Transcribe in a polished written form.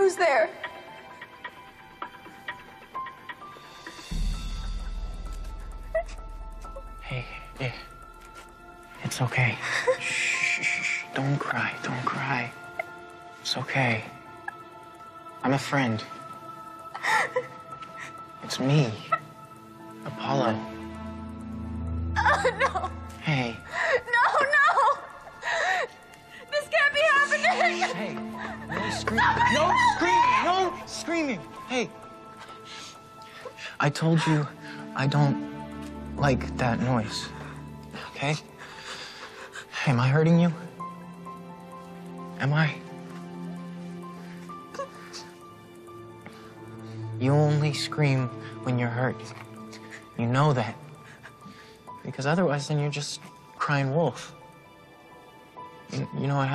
Who's there? Hey, it's okay. Shh, don't cry, don't cry. It's okay. I'm a friend. It's me, Apollo. Oh, no. Hey. No! This can't be happening! Hey, no screaming. No screaming! No screaming! Hey. I told you I don't like that noise, okay? Am I hurting you? Am I? You only scream when you're hurt. You know that. Because otherwise, then you're just crying wolf. You know what